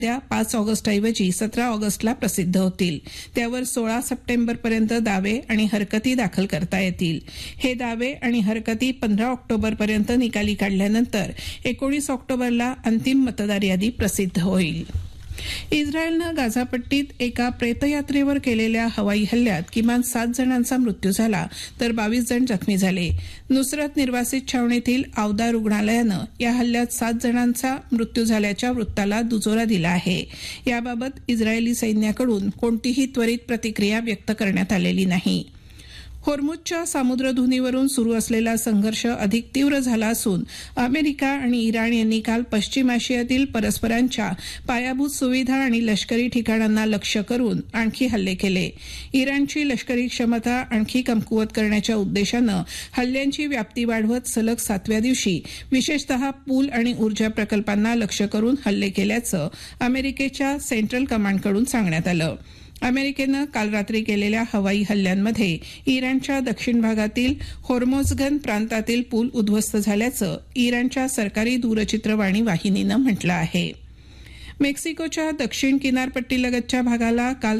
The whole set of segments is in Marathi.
त्या 5 ऑगस्टऐवजी 17 ऑगस्टला प्रसिद्ध होतील. त्यावर 16 सप्टेंबरपर्यंत दावे आणि हरकती दाखल करता येतील. हे दावे आणि हरकती 15 ऑक्टोबरपर्यंत निकाली काढल्यानंतर 19 ऑक्टोबरला अंतिम मतदार यादी प्रसिद्ध होईल. इस्रायलनं गाझापट्टीत एका प्रेतयात्रेवर केलेल्या हवाई हल्ल्यात किमान 7 जणांचा मृत्यू झाला तर 22 जण जखमी झाले. नुसरत निर्वासित छावणीतील आवदा रुग्णालयानं या हल्ल्यात 7 जणांचा मृत्यू झाल्याच्या वृत्ताला दुजोरा दिला आहे. याबाबत इस्रायली सैन्याकडून कोणतीही त्वरित प्रतिक्रिया व्यक्त करण्यात आलेली नाही. होर्मुझच्या सामुद्रधुनीवरून सुरू असलेला संघर्ष अधिक तीव्र झाला असून अमेरिका आणि इराण यांनी काल पश्चिम आशियातील परस्परांच्या पायाभूत सुविधा आणि लष्करी ठिकाणांना लक्ष्य करून आणखी हल्ले केले. इराणची लष्करी क्षमता आणखी कमकुवत करण्याच्या उद्देशानं हल्ल्यांची व्याप्ती वाढवत सलग 7व्या दिवशी विशेषतः पूल आणि ऊर्जा प्रकल्पांना लक्ष्य करून हल्ले केल्याचं अमेरिकेच्या सेंट्रल कमांडकडून सांगण्यात आलं. अमेरिकेनं काल रात्री केलेल्या हवाई हल्ल्यांमध्ये इराणच्या दक्षिण भागातील होर्मोझगन प्रांतातील पूल उद्ध्वस्त झाल्याचं इराणच्या सरकारी दूरचित्रवाणी वाहिनीनं म्हटलं आहे. मेक्सिकोच्या दक्षिण किनारपट्टीलगतच्या भागाला काल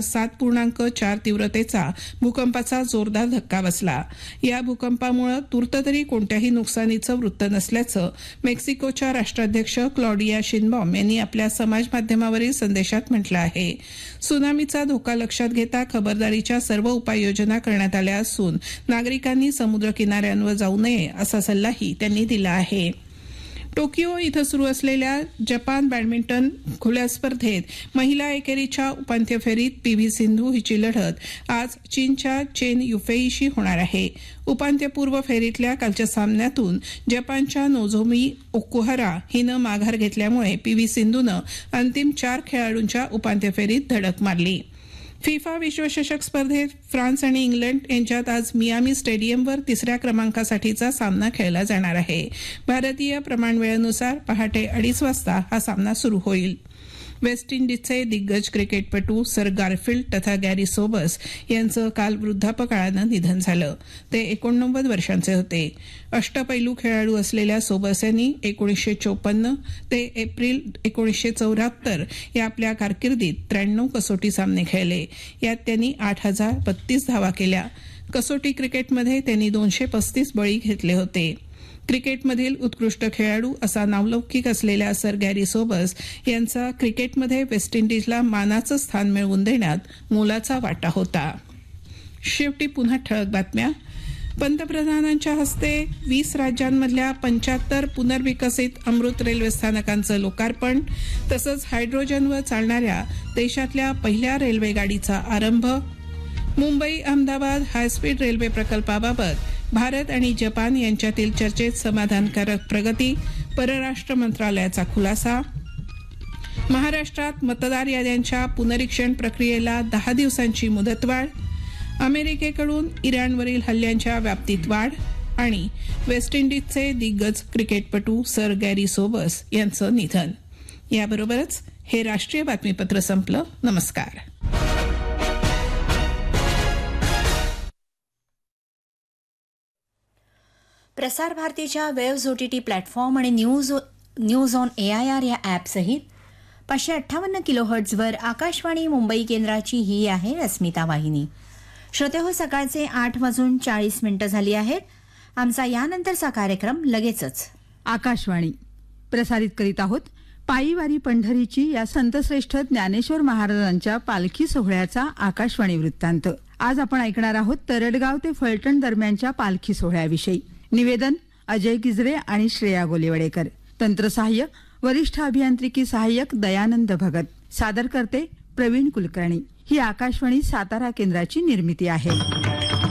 7.4 तीव्रतेचा भूकंपाचा जोरदार धक्का बसला. या भूकंपामुळे तूर्त तरी कोणत्याही नुकसानीचं वृत्त नसल्याचं मेक्सिकोच्या राष्ट्राध्यक्ष क्लॉडिया शिनबॉम यांनी आपल्या समाज माध्यमावरील संदेशात म्हटलं आहे. सुनामीचा धोका लक्षात घेता खबरदारीच्या सर्व उपाययोजना करण्यात आल्या असून नागरिकांनी समुद्र किनाऱ्यांवर जाऊ नये असा सल्लाही त्यांनी दिला आहे. टोकियो इथं सुरू असलेल्या जपान बॅडमिंटन खुल्या स्पर्धेत महिला एकेरीच्या उपांत्य फेरीत पीव्ही सिंधू हिची लढत आज चीनच्या चेन युफेईशी होणार आहे. उपांत्यपूर्व फेरीतल्या कालच्या सामन्यातून जपानच्या नोझोमी ओकुहरा हिनं माघार घेतल्यामुळे पीव्ही सिंधूनं अंतिम 4 खेळाडूंच्या उपांत्य फेरीत धडक मारली. फिफा विश्वचषक स्पर्धेत फ्रान्स आणि इंग्लंड यांच्यात आज मियामी स्टेडियमवर 3ऱ्या क्रमांकासाठीचा सामना खेळला जाणार आहे. भारतीय प्रमाणवेळेनुसार पहाटे 2:30 वाजता हा सामना सुरू होईल. वेस्ट इंडिजचे दिग्गज क्रिकेटपटू सर गारफिल्ड तथा गॅरी सोबर्स यांचं काल वृद्धापकाळानं निधन झालं. ते 89 वर्षांचे होते. अष्टपैलू खेळाडू असलेल्या सोबर्स यांनी 1954 ते एप्रिल 1974 या आपल्या कारकिर्दीत 93 कसोटी सामने खेळले. यात त्यांनी 8,032 धावा केल्या. कसोटी क्रिकेटमध्ये त्यांनी 235 बळी घेतले होते. क्रिकेटमधील उत्कृष्ट खेळाडू असा नावलौकिक असलेल्या सर गॅरी सोबर्स यांचा क्रिकेटमध्ये वेस्ट इंडिजला मानाचं स्थान मिळवून देण्यात मोलाचा वाटा होता. शेवटी पुन्हा ठळक बातम्या. पंतप्रधानांच्या हस्ते 20 राज्यांमधल्या 75 पुनर्विकसित अमृत रेल्वे स्थानकांचं लोकार्पण तसंच हायड्रोजनवर चालणाऱ्या देशातल्या पहिल्या रेल्वे गाडीचा आरंभ. मुंबई अहमदाबाद हायस्पीड रेल्वे प्रकल्पाबाबत भारत आणि जपान यांच्यातील चर्चेत समाधानकारक प्रगती. परराष्ट्र मंत्रालयाचा खुलासा. महाराष्ट्रात मतदार याद्यांच्या पुनरीक्षण प्रक्रियेला 10 दिवसांची मुदतवाढ. अमेरिकेकडून इराणवरील हल्ल्यांच्या व्याप्तीत वाढ. आणि वेस्ट इंडिजचे दिग्गज क्रिकेटपटू सर गॅरी सोबर्स यांचं निधन. याबरोबरच हे राष्ट्रीय बातमीपत्र संपलं. नमस्कार. प्रसार भारतीच्या वेव्हज OTT प्लॅटफॉर्म आणि न्यूज ऑन AIR या ॲपसहित 558 किलोहर्ट्झवर आकाशवाणी मुंबई केंद्राची ही आहे अस्मिता वाहिनी. श्रोते हो, सकाळचे 8:40 झाली आहेत. आमचा यानंतरचा कार्यक्रम लगेचच. आकाशवाणी प्रसारित करीत आहोत पायी वारी पंढरीची या संतश्रेष्ठ ज्ञानेश्वर महाराजांच्या पालखी सोहळ्याचा आकाशवाणी वृत्तांत. आज आपण ऐकणार आहोत तरडगाव ते फलटण दरम्यानच्या पालखी सोहळ्याविषयी. निवेदन अजय गिजरे आणि श्रेया गोलेवडेकर. तंत्रसहाय्य वरिष्ठ अभियांत्रिकी सहाय्यक दयानंद भगत. सादर करते प्रवीण कुलकर्णी. ही आकाशवाणी सातारा केंद्राची निर्मिती आहे.